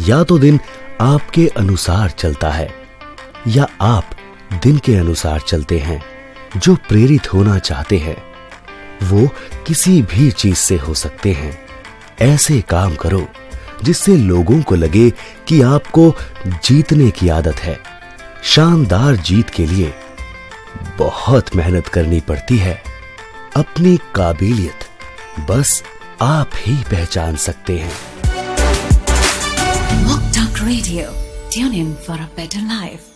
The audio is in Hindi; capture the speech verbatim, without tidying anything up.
या तो दिन आपके अनुसार चलता है या आप दिन के अनुसार चलते हैं। जो प्रेरित होना चाहते हैं वो किसी भी चीज से हो सकते हैं। ऐसे काम करो जिससे लोगों को लगे कि आपको जीतने की आदत है। शानदार जीत के लिए बहुत मेहनत करनी पड़ती है। अपनी काबिलियत बस आप ही पहचान सकते हैं। Walk Talk Radio. Tune in for a better life.